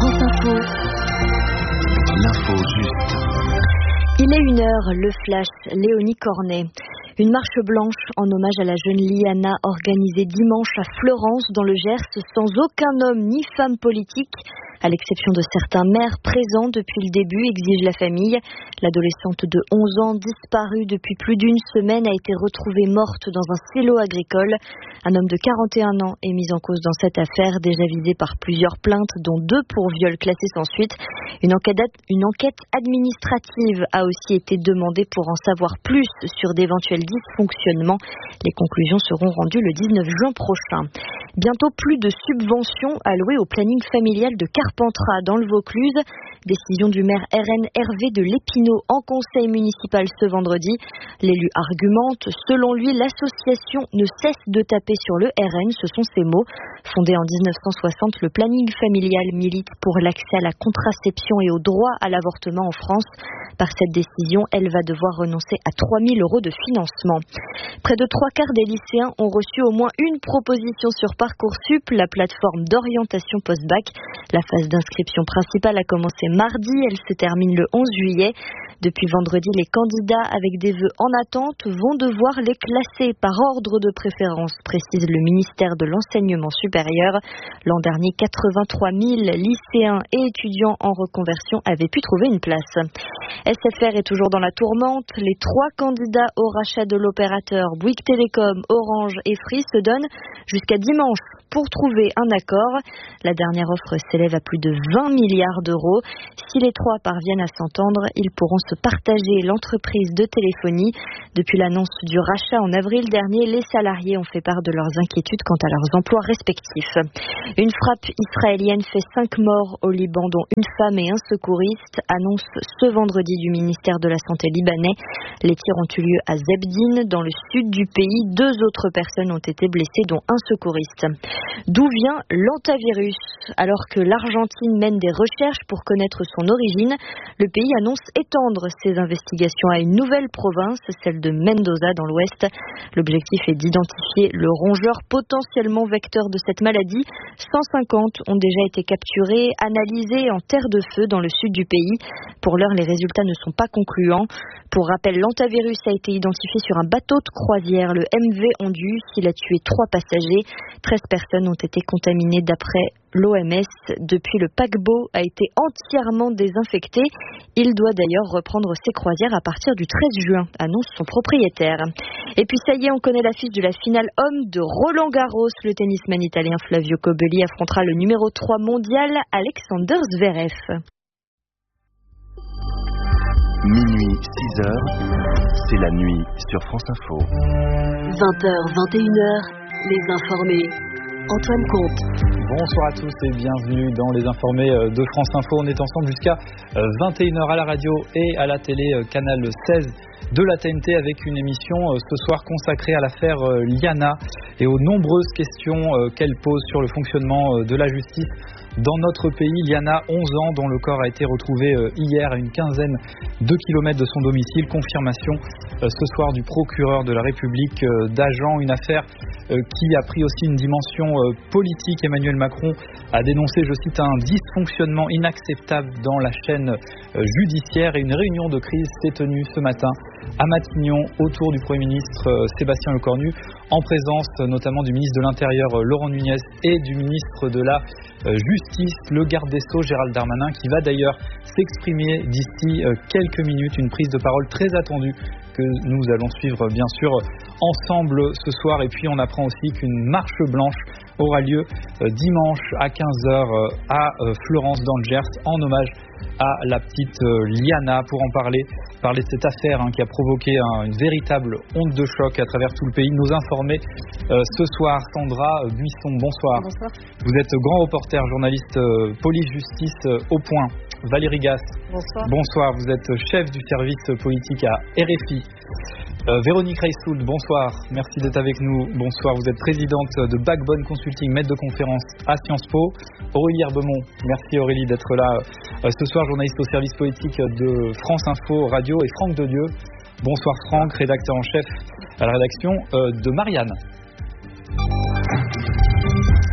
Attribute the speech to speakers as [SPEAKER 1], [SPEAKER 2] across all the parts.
[SPEAKER 1] France Info.
[SPEAKER 2] L'info juste.
[SPEAKER 1] Il est 1h, le flash, Léonie Cornet. Une marche blanche en hommage à la jeune Liana organisée dimanche à Fleurance dans le Gers sans aucun homme ni femme politique. À l'exception de certains maires présents depuis le début, exige la famille. L'adolescente de 11 ans, disparue depuis plus d'une semaine, a été retrouvée morte dans un silo agricole. Un homme de 41 ans est mis en cause dans cette affaire, déjà visé par plusieurs plaintes, dont 2 pour viol classé sans suite. Une enquête administrative a aussi été demandée pour en savoir plus sur d'éventuels dysfonctionnements. Les conclusions seront rendues le 19 juin prochain. Bientôt plus de subventions allouées au planning familial de Carpentras dans le Vaucluse. Décision du maire RN Hervé de l'Épinot en conseil municipal ce vendredi. L'élu argumente, selon lui, l'association ne cesse de taper sur le RN, ce sont ses mots. Fondé en 1960, le planning familial milite pour l'accès à la contraception et au droit à l'avortement en France. Par cette décision, elle va devoir renoncer à 3 000 € de financement. Près de 3/4 des lycéens ont reçu au moins une proposition sur Parcoursup, la plateforme d'orientation post-bac. La phase d'inscription principale a commencé mardi, elle se termine le 11 juillet. Depuis vendredi, les candidats avec des vœux en attente vont devoir les classer par ordre de préférence, précise le ministère de l'Enseignement supérieur. L'an dernier, 83 000 lycéens et étudiants en reconversion avaient pu trouver une place. SFR est toujours dans la tourmente. Les 3 candidats au rachat de l'opérateur Bouygues Télécom, Orange et Free se donnent jusqu'à dimanche pour trouver un accord. La dernière offre s'élève à plus de 20 milliards d'euros. Si les 3 parviennent à s'entendre, ils pourront se partager l'entreprise de téléphonie. Depuis l'annonce du rachat en avril dernier, les salariés ont fait part de leurs inquiétudes quant à leurs emplois respectifs. Une frappe israélienne fait 5 morts au Liban, dont une femme et un secouriste, annonce ce vendredi du ministère de la Santé libanais. Les tirs ont eu lieu à Zebdin, dans le sud du pays. 2 autres personnes ont été blessées, dont un secouriste. D'où vient l'hantavirus ? Alors que l'Argentine mène des recherches pour connaître son origine, le pays annonce étendre ses investigations à une nouvelle province, celle de Mendoza dans l'ouest. L'objectif est d'identifier le rongeur potentiellement vecteur de cette maladie. 150 ont déjà été capturés, analysés en terre de feu dans le sud du pays. Pour l'heure, les résultats ne sont pas concluants. Pour rappel, l'hantavirus a été identifié sur un bateau de croisière, le MV Ondus. Il a tué 3 passagers. 13 personnes ont été contaminées d'après l'OMS. Depuis, le paquebot a été entièrement désinfecté. Il doit d'ailleurs reprendre ses croisières à partir du 13 juin, annonce son propriétaire. Et puis ça y est, on connaît l'affiche de la finale homme de Roland Garros. Le tennisman italien Flavio Cobolli affrontera le numéro 3 mondial, Alexander Zverev.
[SPEAKER 2] Minuit, 6h, c'est la nuit sur France Info.
[SPEAKER 1] 20h, 21h, les informés. Antoine Comte.
[SPEAKER 3] Bonsoir à tous et bienvenue dans les informés de France Info. On est ensemble jusqu'à 21h à la radio et à la télé, canal 16 de la TNT, avec une émission ce soir consacrée à l'affaire Liana et aux nombreuses questions qu'elle pose sur le fonctionnement de la justice dans notre pays. Liana, 11 ans, dont le corps a été retrouvé hier à une quinzaine de kilomètres de son domicile. Confirmation ce soir du procureur de la République d'Agen. Une affaire qui a pris aussi une dimension politique. Emmanuel Macron a dénoncé, je cite, un dysfonctionnement inacceptable dans la chaîne judiciaire. Et une réunion de crise s'est tenue ce matin à Matignon autour du Premier ministre Sébastien Lecornu, en présence notamment du ministre de l'Intérieur Laurent Nunez et du ministre de la Justice, le garde des Sceaux Gérald Darmanin, qui va d'ailleurs s'exprimer d'ici quelques minutes. Une prise de parole très attendue que nous allons suivre bien sûr ensemble ce soir. Et puis on apprend aussi qu'une marche blanche aura lieu dimanche à 15h à Fleurance dans le Gers, en hommage à la petite Liana. Pour en parler de cette affaire qui a provoqué une véritable onde de choc à travers tout le pays, nous informer ce soir Sandra Buisson. Bonsoir.
[SPEAKER 4] Bonsoir.
[SPEAKER 3] Vous êtes grand reporter, journaliste police-justice au Point. Valérie Gasse.
[SPEAKER 4] Bonsoir.
[SPEAKER 3] Bonsoir, vous êtes chef du service politique à RFI. Véronique Reissould, bonsoir, merci d'être avec nous. Bonsoir, vous êtes présidente de Backbone Consulting, maître de conférence à Sciences Po. Aurélie Herbemont, merci Aurélie d'être là ce soir, journaliste au service politique de France Info Radio. Et Franck Dedieu, bonsoir Franck, rédacteur en chef à la rédaction de Marianne.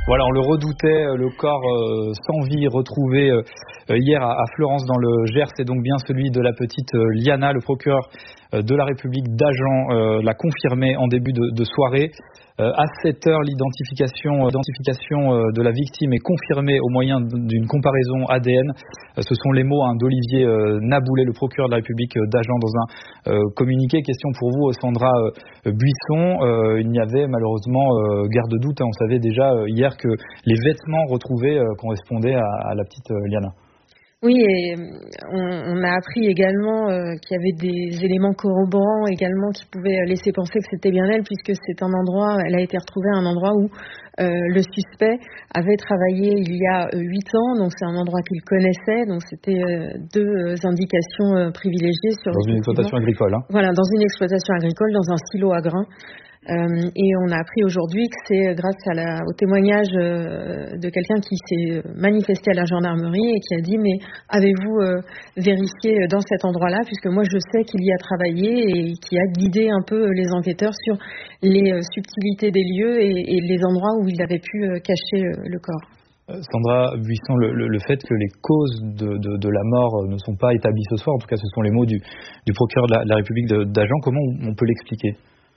[SPEAKER 3] Voilà, on le redoutait, le corps sans vie retrouvé hier à Fleurance dans le Gers, c'est donc bien celui de la petite Liana. Le procureur de la République d'Agen l'a confirmé en début de soirée. À 7h, l'identification de la victime est confirmée au moyen d'une comparaison ADN. Ce sont les mots d'Olivier Naboulet, le procureur de la République d'Agen, dans un communiqué. Question pour vous, Sandra Buisson. Il n'y avait malheureusement guère de doute. On savait déjà hier que les vêtements retrouvés correspondaient à la petite Liana.
[SPEAKER 4] Oui, et on a appris également qu'il y avait des éléments corroborants également qui pouvaient laisser penser que c'était bien elle, puisque c'est un endroit, elle a été retrouvée à un endroit où le suspect avait travaillé il y a 8 ans, donc c'est un endroit qu'il connaissait, donc c'était deux indications privilégiées sur
[SPEAKER 3] dans une exploitation agricole.
[SPEAKER 4] Voilà, dans une exploitation agricole, dans un silo à grains. Et on a appris aujourd'hui que c'est grâce au témoignage de quelqu'un qui s'est manifesté à la gendarmerie et qui a dit mais avez-vous vérifié dans cet endroit-là, puisque moi je sais qu'il y a travaillé, et qui a guidé un peu les enquêteurs sur les subtilités des lieux et les endroits où il avait pu cacher le corps.
[SPEAKER 3] Sandra Buisson, le fait que les causes de la mort ne sont pas établies ce soir, en tout cas ce sont les mots du procureur de la République d'Agen, comment on peut l'expliquer ?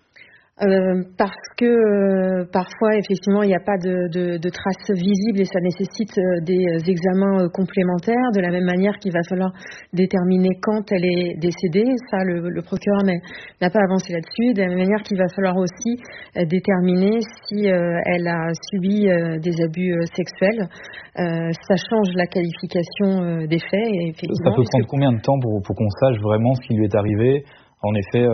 [SPEAKER 4] Parce que parfois effectivement il n'y a pas de traces visibles et ça nécessite des examens complémentaires, de la même manière qu'il va falloir déterminer quand elle est décédée. Ça le procureur n'a pas avancé là-dessus. De la même manière qu'il va falloir aussi déterminer si elle a subi des abus sexuels. Ça change la qualification des faits. Et effectivement,
[SPEAKER 3] ça peut prendre combien de temps pour qu'on sache vraiment ce qui lui est arrivé ? En effet,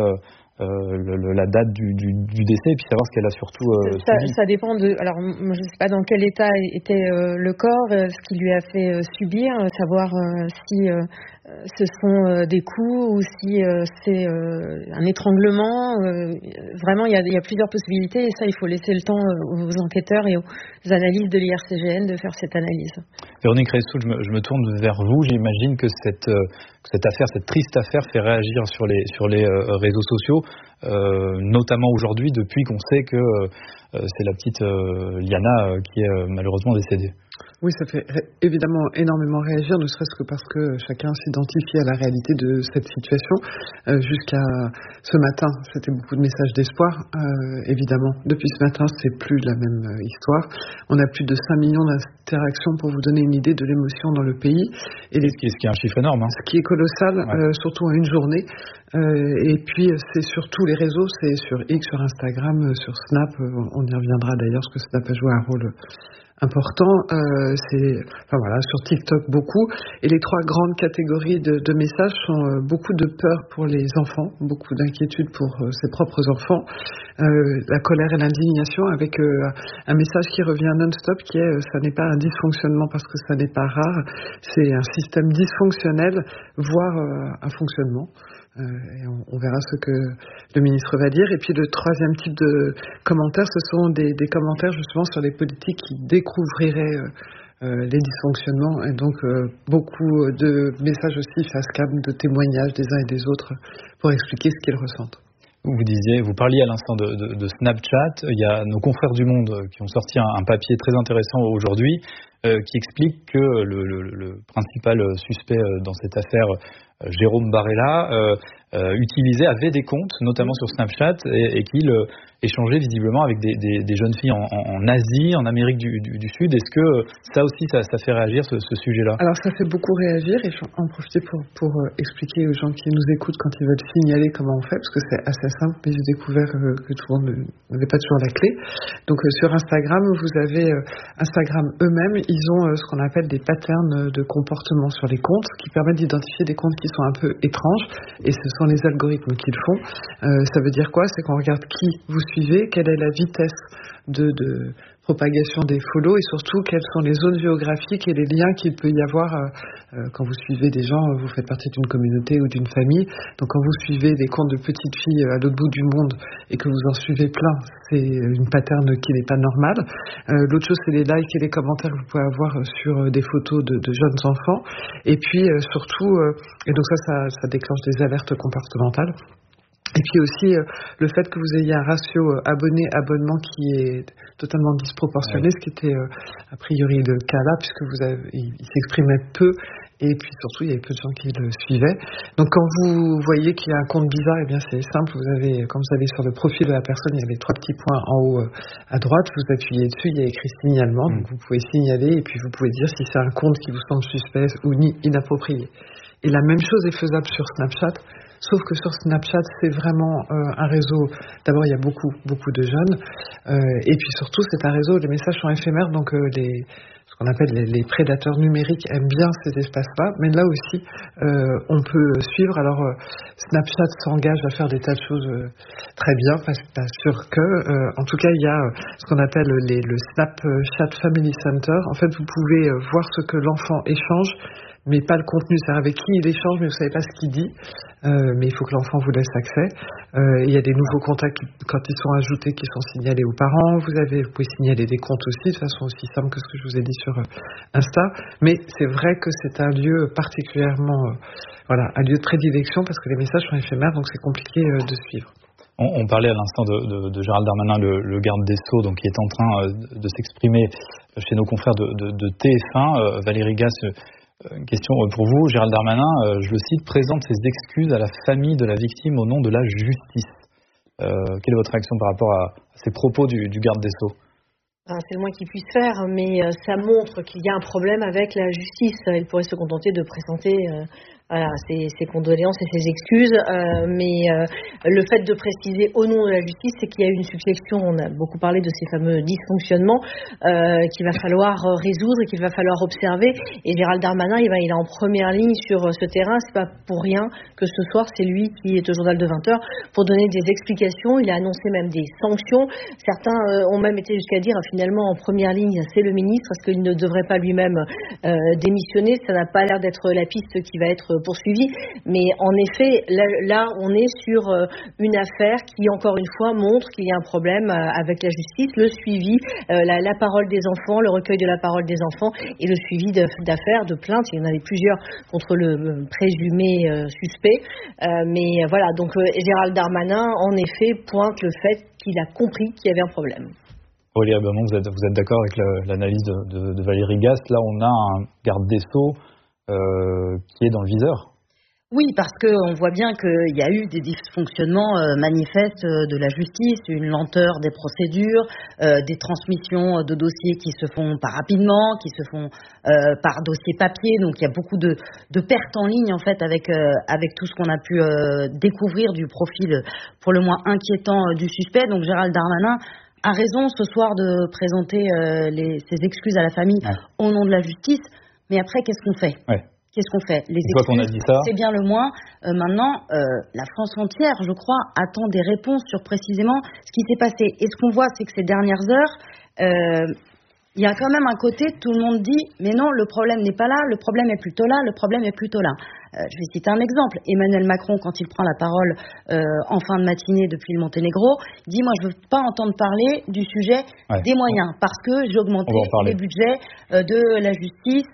[SPEAKER 3] la date du décès, et puis savoir ce qu'elle a surtout subi.
[SPEAKER 4] Ça dépend alors je ne sais pas dans quel état était le corps, ce qui lui a fait subir, savoir si ce sont des coups ou si c'est un étranglement. Vraiment, il y a plusieurs possibilités, et ça, il faut laisser le temps aux enquêteurs et aux analyses de l'IRCGN de faire cette analyse.
[SPEAKER 3] Véronique Reissoud, je me tourne vers vous. J'imagine que cette affaire, cette triste affaire, fait réagir sur les réseaux sociaux, notamment aujourd'hui, depuis qu'on sait que c'est la petite Liana qui est malheureusement décédée.
[SPEAKER 5] Oui, ça fait évidemment énormément réagir, ne serait-ce que parce que chacun s'identifie à la réalité de cette situation. Jusqu'à ce matin, c'était beaucoup de messages d'espoir. Évidemment, depuis ce matin, c'est plus la même histoire. On a plus de 5 millions d'interactions pour vous donner une idée de l'émotion dans le pays. Et
[SPEAKER 3] ce qui est un chiffre énorme.
[SPEAKER 5] Ce qui est colossal, ouais. Surtout en une journée. Et puis, c'est sur tous les réseaux, c'est sur X, sur Instagram, sur Snap. On y reviendra d'ailleurs, parce que Snap a joué un rôle important, sur TikTok beaucoup, et les 3 grandes catégories de messages sont beaucoup de peur pour les enfants, beaucoup d'inquiétude pour ses propres enfants, la colère et l'indignation, avec un message qui revient non-stop, qui est ça n'est pas un dysfonctionnement parce que ça n'est pas rare, c'est un système dysfonctionnel, voire un fonctionnement. Et on verra ce que le ministre va dire. Et puis le 3e type de commentaires, ce sont des commentaires justement sur les politiques qui découvriraient les dysfonctionnements, et donc beaucoup de messages aussi face cam, de témoignages des uns et des autres pour expliquer ce qu'ils ressentent.
[SPEAKER 3] Vous parliez à l'instant de Snapchat. Il y a nos confrères du Monde qui ont sorti un papier très intéressant aujourd'hui qui explique que le principal suspect dans cette affaire, Jérôme Barella, avait des comptes, notamment sur Snapchat, et qu'il échangeait visiblement avec des jeunes filles en Asie, en Amérique du Sud. Est-ce que ça aussi, ça fait réagir, ce sujet-là ?
[SPEAKER 5] Alors ça fait beaucoup réagir, et je vais en profiter pour expliquer aux gens qui nous écoutent quand ils veulent signaler comment on fait, parce que c'est assez simple, mais j'ai découvert que tout le monde n'avait pas toujours la clé. Donc sur Instagram, vous avez Instagram eux-mêmes, ils ont ce qu'on appelle des patterns de comportement sur les comptes, qui permettent d'identifier des comptes qui sont un peu étranges, et ce sont les algorithmes qui le font. Ça veut dire quoi ? C'est qu'on regarde qui vous suivez, quelle est la vitesse de propagation des follow, et surtout quelles sont les zones géographiques et les liens qu'il peut y avoir quand vous suivez des gens, vous faites partie d'une communauté ou d'une famille. Donc quand vous suivez des comptes de petites filles à l'autre bout du monde et que vous en suivez plein, c'est une pattern qui n'est pas normale. L'autre chose, c'est les likes et les commentaires que vous pouvez avoir sur des photos de jeunes enfants. Et puis surtout, et donc ça déclenche des alertes comportementales. Et puis aussi le fait que vous ayez un ratio abonné-abonnement qui est totalement disproportionné, ce qui était a priori le cas là, puisque il s'exprimait peu, et puis surtout il y avait peu de gens qui le suivaient. Donc quand vous voyez qu'il y a un compte bizarre, eh bien c'est simple, quand vous allez sur le profil de la personne, il y a les 3 petits points en haut à droite, vous appuyez dessus, il y a écrit signalement, donc vous pouvez signaler, et puis vous pouvez dire si c'est un compte qui vous semble suspect ou inapproprié. Et la même chose est faisable sur Snapchat. Sauf que sur Snapchat, c'est vraiment un réseau. D'abord, il y a beaucoup de jeunes, et puis surtout, c'est un réseau où les messages sont éphémères, donc ce qu'on appelle les prédateurs numériques aiment bien ces espaces-là. Mais là aussi, on peut suivre. Alors, Snapchat s'engage à faire des tas de choses très bien, pas sûr que. En tout cas, il y a ce qu'on appelle le Snapchat Family Center. En fait, vous pouvez voir ce que l'enfant échange, mais pas le contenu, c'est-à-dire avec qui il échange, mais vous ne savez pas ce qu'il dit, mais il faut que l'enfant vous laisse accès. Il y a des nouveaux contacts quand ils sont ajoutés qui sont signalés aux parents, vous pouvez signaler des comptes aussi, de façon aussi simple que ce que je vous ai dit sur Insta, mais c'est vrai que c'est un lieu particulièrement, un lieu de prédilection, parce que les messages sont éphémères, donc c'est compliqué de suivre.
[SPEAKER 3] On parlait à l'instant de Gérald Darmanin, le garde des Sceaux, donc qui est en train de s'exprimer chez nos confrères de TF1. Valérie Gasse, une question pour vous. Gérald Darmanin, je le cite, présente ses excuses à la famille de la victime au nom de la justice. Quelle est votre réaction par rapport à ces propos du garde des Sceaux ?
[SPEAKER 4] C'est le moins qu'il puisse faire, mais ça montre qu'il y a un problème avec la justice. Il pourrait se contenter de présenter ses condoléances et ses excuses, mais le fait de préciser au nom de la justice, c'est qu'il y a eu une succession, on a beaucoup parlé de ces fameux dysfonctionnements qu'il va falloir résoudre et qu'il va falloir observer, et Gérald Darmanin, il est en première ligne sur ce terrain. C'est pas pour rien que ce soir, c'est lui qui est au journal de 20h pour donner des explications. Il a annoncé même des sanctions. Certains ont même été jusqu'à dire finalement en première ligne, c'est le ministre, parce qu'il ne devrait pas lui-même démissionner. Ça n'a pas l'air d'être la piste qui va être poursuivi, mais en effet là on est sur une affaire qui encore une fois montre qu'il y a un problème avec la justice, le suivi, la parole des enfants, le recueil de la parole des enfants et le suivi d'affaires, de plaintes. Il y en avait plusieurs contre le présumé suspect, mais voilà, donc Gérald Darmanin en effet pointe le fait qu'il a compris qu'il y avait un problème.
[SPEAKER 3] Aurélie Abermont, vous êtes d'accord avec l'analyse de Valérie Gasse? Là on a un garde des Sceaux qui est dans le viseur.
[SPEAKER 6] Oui, parce qu'on voit bien qu'il y a eu des dysfonctionnements manifestes de la justice, une lenteur des procédures, des transmissions de dossiers qui se font pas rapidement, qui se font par dossier papier. Donc il y a beaucoup de pertes en ligne en fait avec tout ce qu'on a pu découvrir du profil pour le moins inquiétant du suspect. Donc Gérald Darmanin a raison ce soir de présenter ses excuses à la famille au nom de la justice. Mais après, qu'est-ce qu'on fait ? Qu'est-ce qu'on fait ? Les excuses, c'est bien le moins. Maintenant, la France entière, je crois, attend des réponses sur précisément ce qui s'est passé. Et ce qu'on voit, c'est que ces dernières heures, il y a quand même un côté, tout le monde dit, mais non, le problème n'est pas là, le problème est plutôt là, le problème est plutôt là. Je vais citer un exemple. Emmanuel Macron, quand il prend la parole en fin de matinée depuis le Monténégro, dit « Moi, je ne veux pas entendre parler du sujet des moyens, parce que j'ai augmenté les budgets de la justice,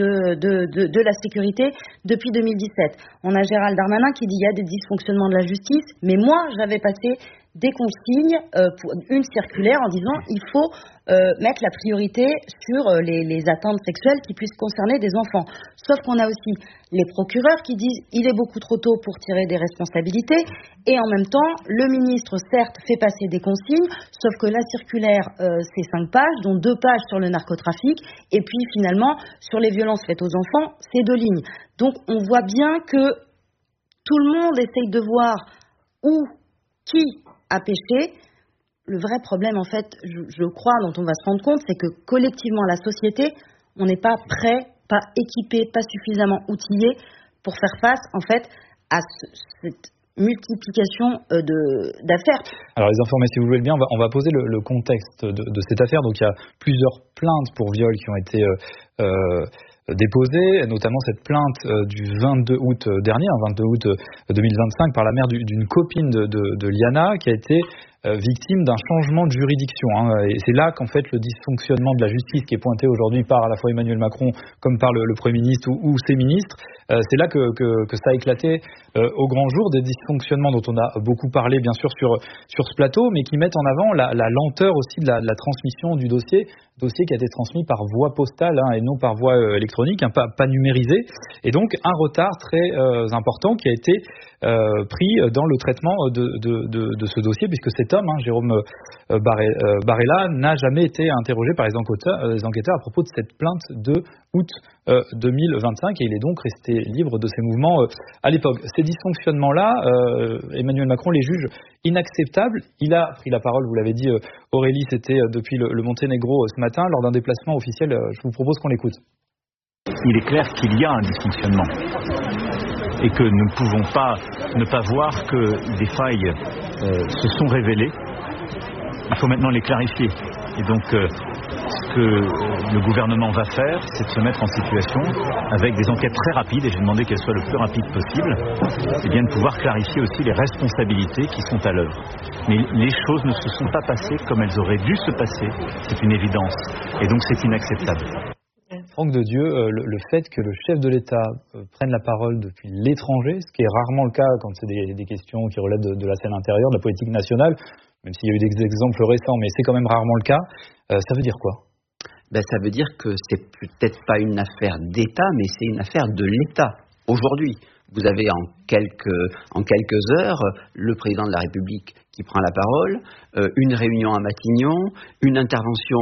[SPEAKER 6] de la sécurité depuis 2017. » On a Gérald Darmanin qui dit « Il y a des dysfonctionnements de la justice, mais moi, j'avais passé des consignes pour une circulaire en disant il faut mettre la priorité sur les atteintes sexuelles qui puissent concerner des enfants. » Sauf qu'on a aussi les procureurs qui disent il est beaucoup trop tôt pour tirer des responsabilités, et en même temps le ministre certes fait passer des consignes, sauf que la circulaire c'est 5 pages, dont 2 pages sur le narcotrafic, et puis finalement sur les violences faites aux enfants c'est 2 lignes. Donc on voit bien que tout le monde essaye de voir qui a péché. Le vrai problème, en fait, je crois, dont on va se rendre compte, c'est que collectivement, la société, on n'est pas prêt, pas équipé, pas suffisamment outillé pour faire face, en fait, à cette multiplication d'affaires.
[SPEAKER 3] Alors, les informés, si vous voulez bien, on va poser le contexte de cette affaire. Donc, il y a plusieurs plaintes pour viol qui ont été déposée, notamment cette plainte du 22 août dernier, 22 août 2025, par la mère d'une copine de Liana, qui a été victime d'un changement de juridiction. Et c'est là qu'en fait le dysfonctionnement de la justice qui est pointé aujourd'hui par à la fois Emmanuel Macron comme par le Premier ministre ou ses ministres, c'est là que ça a éclaté au grand jour, des dysfonctionnements dont on a beaucoup parlé bien sûr sur ce plateau, mais qui mettent en avant la lenteur aussi de la transmission du dossier qui a été transmis par voie postale et non par voie électronique, pas numérisé, et donc un retard très important qui a été pris dans le traitement de ce dossier, puisque cet homme, Jérôme Barella, n'a jamais été interrogé par les enquêteurs à propos de cette plainte de août 2025, et il est donc resté libre de ses mouvements à l'époque. Ces dysfonctionnements-là, Emmanuel Macron les juge inacceptables. Il a pris la parole, vous l'avez dit Aurélie, c'était depuis le Monténégro ce matin, lors d'un déplacement officiel. Je vous propose qu'on l'écoute.
[SPEAKER 7] Il est clair qu'il y a un dysfonctionnement et que nous ne pouvons pas ne pas voir que des failles se sont révélées. Il faut maintenant les clarifier. Et donc, ce que le gouvernement va faire, c'est de se mettre en situation, avec des enquêtes très rapides, et j'ai demandé qu'elles soient le plus rapides possible, et bien de pouvoir clarifier aussi les responsabilités qui sont à l'œuvre. Mais les choses ne se sont pas passées comme elles auraient dû se passer, c'est une évidence. Et donc c'est inacceptable.
[SPEAKER 3] Franck Dedieu, le fait que le chef de l'État prenne la parole depuis l'étranger, ce qui est rarement le cas quand c'est des questions qui relèvent de la scène intérieure, de la politique nationale, même s'il y a eu des exemples récents, mais c'est quand même rarement le cas, ça veut dire quoi ?
[SPEAKER 8] Ça veut dire que c'est peut-être pas une affaire d'État, mais c'est une affaire de l'État. Aujourd'hui, vous avez en quelques heures le président de la République qui prend la parole, une réunion à Matignon, une intervention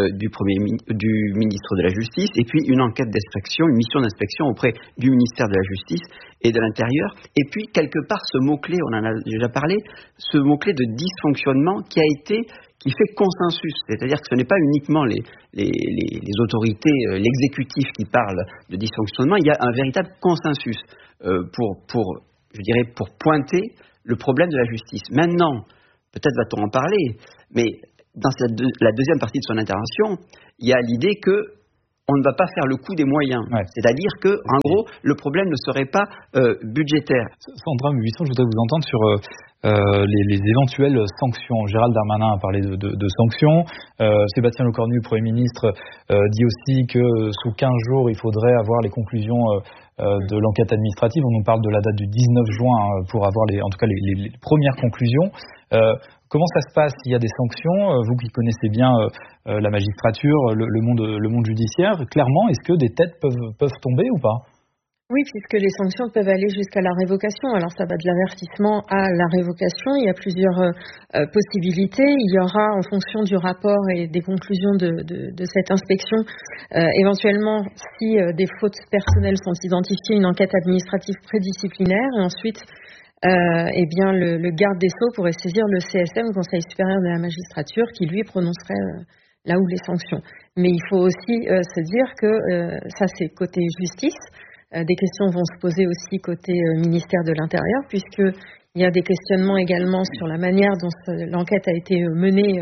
[SPEAKER 8] du ministre de la Justice, et puis une enquête d'inspection, une mission d'inspection auprès du ministère de la Justice et de l'Intérieur. Et puis, quelque part, ce mot-clé, on en a déjà parlé, ce mot-clé de dysfonctionnement qui fait consensus. C'est-à-dire que ce n'est pas uniquement les autorités, l'exécutif qui parle de dysfonctionnement, il y a un véritable consensus pour pointer le problème de la justice. Maintenant, peut-être va-t-on en parler, mais dans la deuxième partie de son intervention, il y a l'idée que on ne va pas faire le coup des moyens. Ouais. C'est-à-dire que, en gros, le problème ne serait pas budgétaire.
[SPEAKER 3] Sandra Buisson, je voudrais vous entendre sur les éventuelles sanctions. Gérald Darmanin a parlé de sanctions. Sébastien Lecornu, Premier ministre, dit aussi que sous 15 jours, il faudrait avoir les conclusions de l'enquête administrative. On nous parle de la date du 19 juin pour avoir les premières conclusions. Comment ça se passe? Il y a des sanctions, vous qui connaissez bien la magistrature, le monde judiciaire, clairement, est-ce que des têtes peuvent tomber ou pas?
[SPEAKER 4] Oui, puisque les sanctions peuvent aller jusqu'à la révocation. Alors ça va de l'avertissement à la révocation. Il y a plusieurs possibilités. Il y aura, en fonction du rapport et des conclusions de cette inspection, éventuellement, si des fautes personnelles sont identifiées, une enquête administrative prédisciplinaire. Et ensuite, le garde des Sceaux pourrait saisir le CSM, le Conseil supérieur de la magistrature, qui lui prononcerait là où les sanctions. Mais il faut aussi se dire que ça c'est côté justice. Des questions vont se poser aussi côté ministère de l'Intérieur, puisqu'il y a des questionnements également sur la manière dont l'enquête a été menée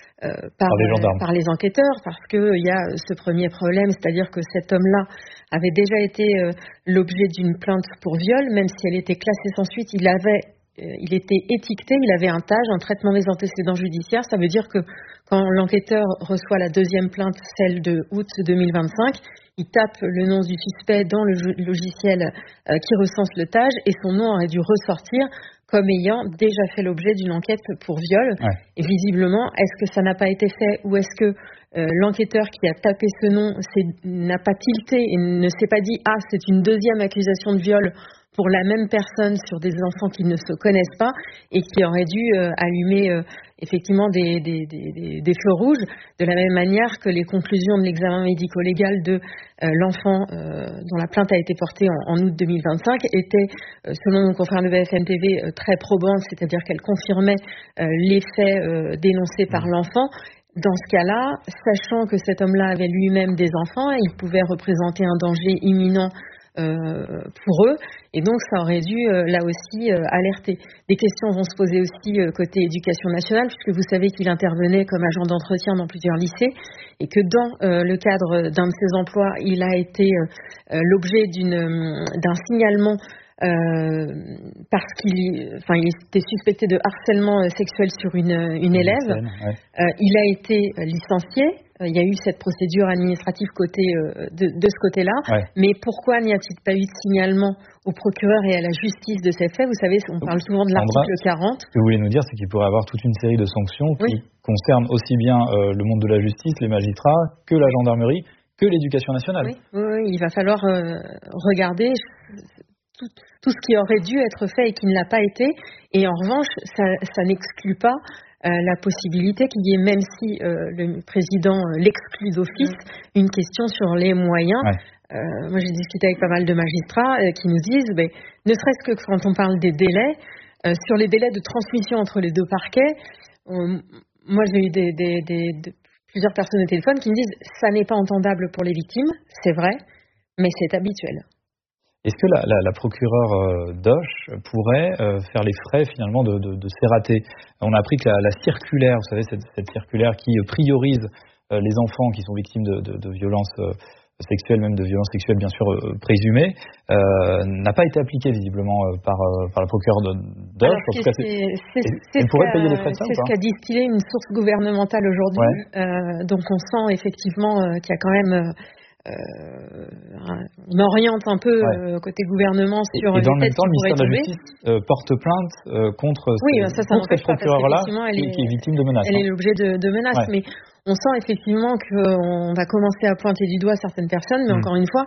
[SPEAKER 4] par les enquêteurs, parce qu'il y a ce premier problème, c'est-à-dire que cet homme-là avait déjà été l'objet d'une plainte pour viol, même si elle était classée sans suite, il était étiqueté, il avait un TAJ, un traitement des antécédents judiciaires. Ça veut dire que quand l'enquêteur reçoit la deuxième plainte, celle de août 2025, il tape le nom du suspect dans le logiciel qui recense le TAJ et son nom aurait dû ressortir comme ayant déjà fait l'objet d'une enquête pour viol. Ouais. Et visiblement, est-ce que ça n'a pas été fait ou est-ce que l'enquêteur qui a tapé ce nom n'a pas tilté et ne s'est pas dit « Ah, c'est une deuxième accusation de viol » pour la même personne sur des enfants qui ne se connaissent pas et qui aurait dû allumer effectivement des feux rouges, de la même manière que les conclusions de l'examen médico-légal de l'enfant dont la plainte a été portée en août 2025 étaient, selon mon confrère de BFM TV, très probantes, c'est-à-dire qu'elles confirmaient les faits dénoncés par l'enfant. Dans ce cas-là, sachant que cet homme-là avait lui-même des enfants, il pouvait représenter un danger imminent pour eux, et donc ça aurait dû là aussi alerter. Des questions vont se poser aussi côté éducation nationale, puisque vous savez qu'il intervenait comme agent d'entretien dans plusieurs lycées et que dans le cadre d'un de ses emplois, il a été l'objet d'un signalement parce qu'il était suspecté de harcèlement sexuel sur une élève. Il a été licencié. Il y a eu cette procédure administrative de ce côté-là. Mais pourquoi n'y a-t-il pas eu de signalement au procureur et à la justice de ces faits? Vous savez, on parle souvent de l'article 40.
[SPEAKER 3] Ce que vous voulez nous dire, c'est qu'il pourrait y avoir toute une série de sanctions qui concernent aussi bien le monde de la justice, les magistrats, que la gendarmerie, que l'éducation nationale.
[SPEAKER 4] Oui, il va falloir regarder tout ce qui aurait dû être fait et qui ne l'a pas été. Et en revanche, ça n'exclut pas la possibilité qu'il y ait, même si le président l'exclut d'office, une question sur les moyens. Moi, j'ai discuté avec pas mal de magistrats qui nous disent, ne serait-ce que quand on parle des délais, sur les délais de transmission entre les deux parquets, moi j'ai eu plusieurs personnes au téléphone qui me disent ça n'est pas entendable pour les victimes, c'est vrai, mais c'est habituel.
[SPEAKER 3] Est-ce que la procureure Doche pourrait faire les frais finalement de ces ratés? On a appris que la circulaire, vous savez, cette circulaire qui priorise les enfants qui sont victimes de violences sexuelles, même de violences sexuelles bien sûr présumées, n'a pas été appliquée visiblement par la procureure Doche. En tout cas, elle pourrait payer les frais de ça ou pas?
[SPEAKER 4] C'est ce qu'a distillé une source gouvernementale aujourd'hui. Donc on sent effectivement qu'il y a quand même... on oriente un peu côté gouvernement sur
[SPEAKER 3] et dans le même temps, le ministère de la Justice porte plainte contre cette procureure-là qui est victime de menaces.
[SPEAKER 4] Elle est l'objet de menaces, mais on sent effectivement qu'on va commencer à pointer du doigt certaines personnes, mais encore une fois,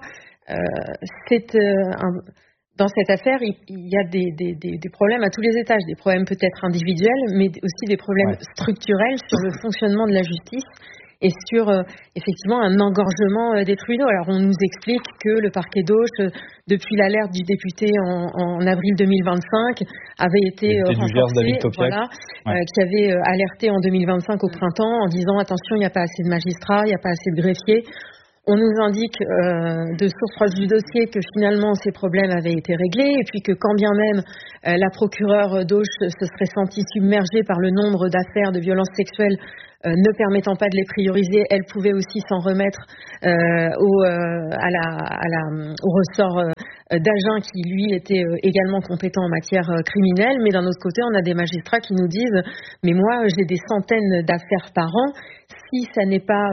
[SPEAKER 4] dans cette affaire, il y a des problèmes à tous les étages, des problèmes peut-être individuels, mais aussi des problèmes structurels sur le fonctionnement de la justice et sur effectivement un engorgement des tribunaux. Alors on nous explique que le parquet d'Auch, depuis l'alerte du député en avril 2025, avait été renforcé, qui avait alerté en 2025 au printemps en disant attention, il n'y a pas assez de magistrats, il n'y a pas assez de greffiers. On nous indique de sources proches du dossier que finalement ces problèmes avaient été réglés et puis que quand bien même la procureure d'Auch se serait sentie submergée par le nombre d'affaires de violences sexuelles ne permettant pas de les prioriser, elle pouvait aussi s'en remettre au ressort d'Agen qui lui était également compétent en matière criminelle. Mais d'un autre côté, on a des magistrats qui nous disent mais moi j'ai des centaines d'affaires par an, si ça n'est pas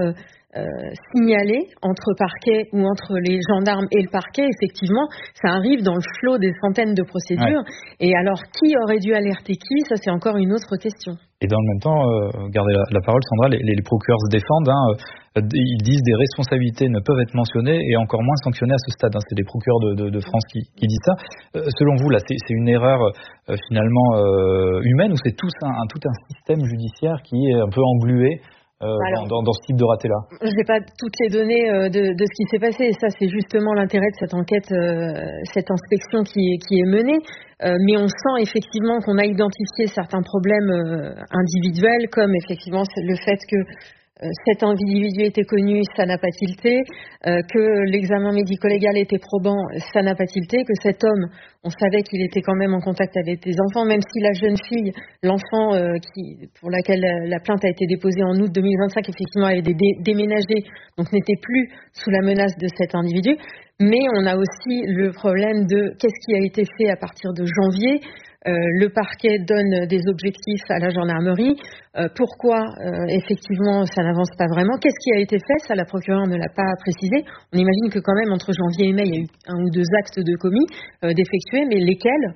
[SPEAKER 4] signalé entre parquets ou entre les gendarmes et le parquet, effectivement, ça arrive dans le flot des centaines de procédures. Et alors, qui aurait dû alerter qui? Ça, c'est encore une autre question.
[SPEAKER 3] Et dans le même temps, gardez la parole, Sandra, les procureurs se défendent. Ils disent des responsabilités ne peuvent être mentionnées et encore moins sanctionnées à ce stade. C'est des procureurs de France qui disent ça. Selon vous, là, c'est une erreur finalement humaine ou c'est tout un système judiciaire qui est un peu englué dans ce type de raté-là?
[SPEAKER 4] Je n'ai pas toutes les données de ce qui s'est passé. Et ça, c'est justement l'intérêt de cette enquête, cette inspection qui est menée. Mais on sent effectivement qu'on a identifié certains problèmes individuels, comme effectivement le fait que cet individu était connu, ça n'a pas tilté, que l'examen médico-légal était probant, ça n'a pas tilté, que cet homme, on savait qu'il était quand même en contact avec des enfants, même si la jeune fille, l'enfant pour laquelle la plainte a été déposée en août 2025, effectivement avait déménagé, donc n'était plus sous la menace de cet individu. Mais on a aussi le problème de qu'est-ce qui a été fait à partir de janvier. Le parquet donne des objectifs à la gendarmerie. Pourquoi, effectivement, ça n'avance pas vraiment? Qu'est-ce qui a été fait? Ça, la procureure ne l'a pas précisé. On imagine que quand même, entre janvier et mai, il y a eu 1 ou 2 actes de commis d'effectuer, mais lesquels?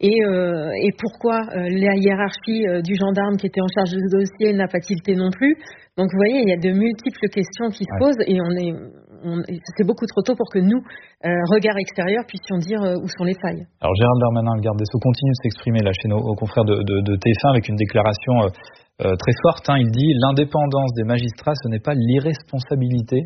[SPEAKER 4] Et pourquoi la hiérarchie du gendarme qui était en charge du dossier n'a pas tilté non plus? Donc, vous voyez, il y a de multiples questions qui se posent et c'est beaucoup trop tôt pour que nous, regard extérieur, puissions dire où sont les failles.
[SPEAKER 3] Alors Gérald Darmanin, le garde des Sceaux, continue de s'exprimer là chez nos confrères de TF1 avec une déclaration très forte. Il dit « L'indépendance des magistrats, ce n'est pas l'irresponsabilité ».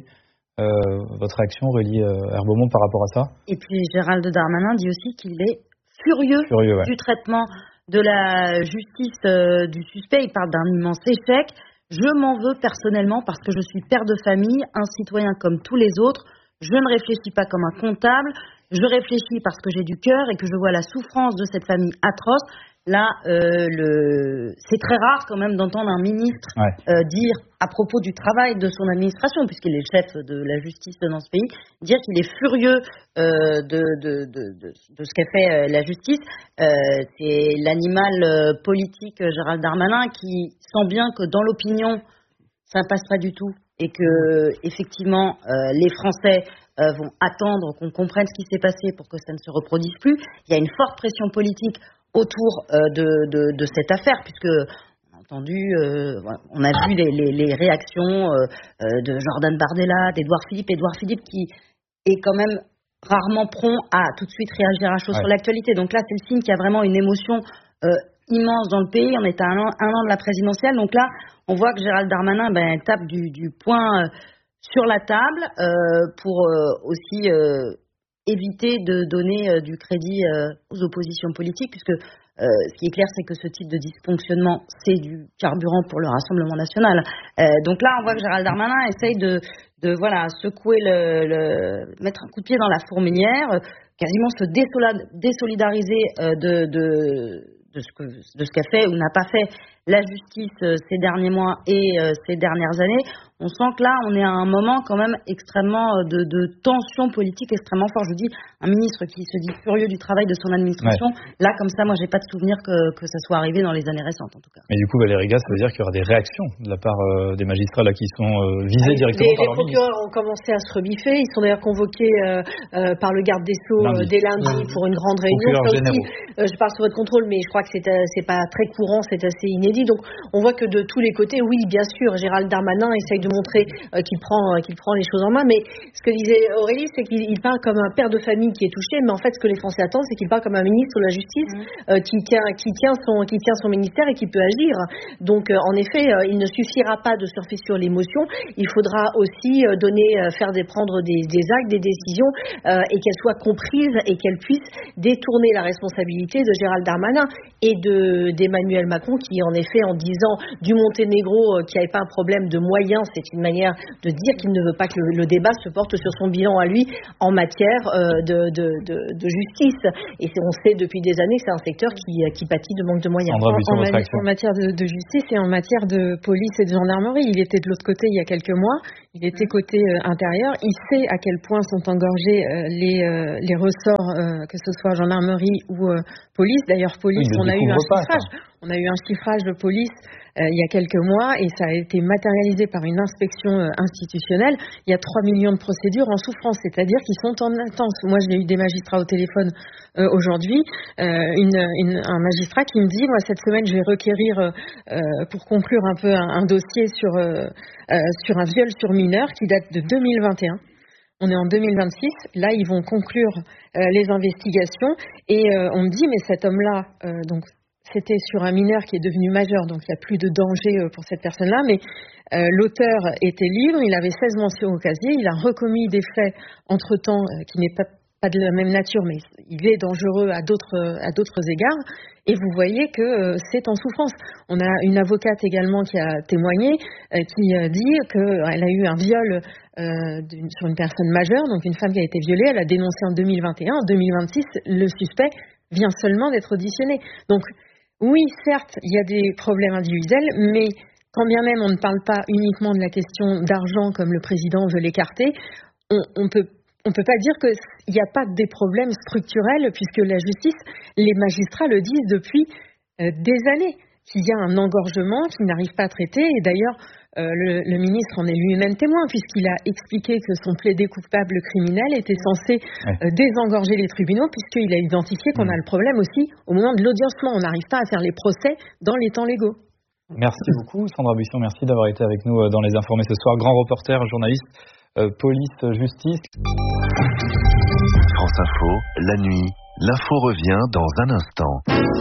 [SPEAKER 3] Votre réaction, Aurélie Herbaumont, par rapport à ça? Et
[SPEAKER 6] puis Gérald Darmanin dit aussi qu'il est furieux du traitement de la justice du suspect. Il parle d'un immense échec. Je m'en veux personnellement parce que je suis père de famille, un citoyen comme tous les autres. Je ne réfléchis pas comme un comptable. Je réfléchis parce que j'ai du cœur et que je vois la souffrance de cette famille atroce. là, c'est très rare quand même d'entendre un ministre dire à propos du travail de son administration, puisqu'il est chef de la justice dans ce pays, dire qu'il est furieux de ce qu'a fait la justice. C'est l'animal politique Gérald Darmanin qui sent bien que dans l'opinion, ça ne passe pas du tout et que effectivement les Français vont attendre qu'on comprenne ce qui s'est passé pour que ça ne se reproduise plus. Il y a une forte pression politique autour de cette affaire, puisque on a vu les réactions de Jordan Bardella, d'Édouard Philippe qui est quand même rarement prompt à tout de suite réagir à chaud sur l'actualité. Donc là, c'est le signe qu'il y a vraiment une émotion immense dans le pays. On est à un an de la présidentielle, donc là, on voit que Gérald Darmanin tape du poing sur la table pour aussi éviter de donner du crédit aux oppositions politiques, puisque ce qui est clair, c'est que ce type de dysfonctionnement, c'est du carburant pour le Rassemblement national. Donc là, on voit que Gérald Darmanin essaye de secouer mettre un coup de pied dans la fourmilière, quasiment se désolidariser de ce qu'a fait ou n'a pas fait la justice ces derniers mois et ces dernières années. On sent que là, on est à un moment quand même extrêmement de tension politique extrêmement fort. Je vous dis, un ministre qui se dit furieux du travail de son administration, là, comme ça, moi, j'ai pas de souvenir que ça soit arrivé dans les années récentes, en tout cas.
[SPEAKER 3] Mais du coup, Valérie Gas, ça veut dire qu'il y aura des réactions de la part des magistrats là qui sont visés directement par leur ministre.
[SPEAKER 4] Les procureurs ont commencé à se rebiffer. Ils sont d'ailleurs convoqués par le garde des Sceaux dès lundi pour une grande réunion. Je parle sous votre contrôle, mais je crois que c'est pas très courant, c'est assez inédit. Donc, on voit que de tous les côtés, oui, bien sûr, Gérald Darmanin essaye de montrer qu'il prend les choses en main. Mais ce que disait Aurélie, c'est qu'il parle comme un père de famille qui est touché. Mais en fait, ce que les Français attendent, c'est qu'il parle comme un ministre de la Justice qui tient son ministère et qui peut agir. Donc, en effet, il ne suffira pas de surfer sur l'émotion. Il faudra aussi prendre des actes, des décisions et qu'elles soient comprises et qu'elles puissent détourner la responsabilité de Gérald Darmanin et d'Emmanuel Macron qui, en effet, en disant du Monténégro qu'il n'y avait pas un problème de moyens, c'est une manière de dire qu'il ne veut pas que le débat se porte sur son bilan à lui en matière de justice. Et on sait depuis des années que c'est un secteur qui pâtit de manque de moyens.
[SPEAKER 3] En
[SPEAKER 4] matière de justice et en matière de police et de gendarmerie, il était de l'autre côté il y a quelques mois, il était côté intérieur, il sait à quel point sont engorgés les ressorts, que ce soit gendarmerie ou police. D'ailleurs, police, on a eu un chiffrage de police il y a quelques mois et ça a été matérialisé par une inspection institutionnelle. Il y a 3 millions de procédures en souffrance, c'est-à-dire qu'ils sont en attente. Moi, j'ai eu des magistrats au téléphone aujourd'hui, un magistrat qui me dit, moi, cette semaine, je vais requérir, pour conclure un peu un dossier sur un viol sur mineur qui date de 2021. On est en 2026, là ils vont conclure les investigations et on me dit mais cet homme-là, donc c'était sur un mineur qui est devenu majeur, donc il n'y a plus de danger pour cette personne-là, mais l'auteur était libre, il avait 16 mentions au casier, il a recommis des faits entre-temps qui n'est pas de la même nature, mais il est dangereux à d'autres égards. Et vous voyez que c'est en souffrance. On a une avocate également qui a témoigné, qui dit qu'elle a eu un viol sur une personne majeure, donc une femme qui a été violée. Elle a dénoncé en 2021. En 2026, le suspect vient seulement d'être auditionné. Donc oui, certes, il y a des problèmes individuels, mais quand bien même on ne parle pas uniquement de la question d'argent comme le président veut l'écarter, on peut pas dire qu'il n'y a pas des problèmes structurels, puisque la justice, les magistrats le disent depuis des années, qu'il y a un engorgement qu'ils n'arrivent pas à traiter. Et d'ailleurs, le ministre en est lui-même témoin, puisqu'il a expliqué que son plaidé coupable criminel était censé désengorger les tribunaux, puisqu'il a identifié qu'on a le problème aussi au moment de l'audiencement. On n'arrive pas à faire les procès dans les temps légaux.
[SPEAKER 3] Merci beaucoup, Sandra Buisson. Merci d'avoir été avec nous dans Les Informés ce soir. Grand reporter, journaliste. Police, justice.
[SPEAKER 2] France Info, la nuit, l'info revient dans un instant.